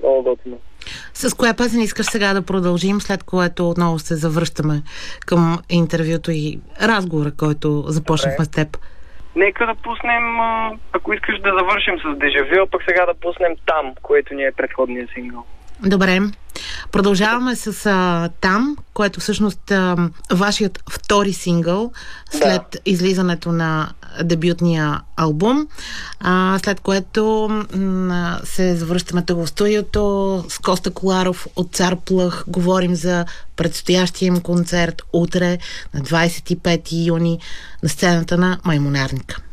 много готино. С коя песен искаш сега да продължим, след което отново се завръщаме към интервюто и разговора, който започнахме с теб? Нека да пуснем, ако искаш да завършим с Дежавю, пък сега да пуснем Там, което ни е предходния сингъл. Добре. Продължаваме с Там, което всъщност вашият втори сингъл след излизането на дебютния албум, след което се завръщаме тук в студиото с Коста Коларов от Цар Плъх. Говорим за предстоящия им концерт утре на 25 юни на сцената на Маймунарника.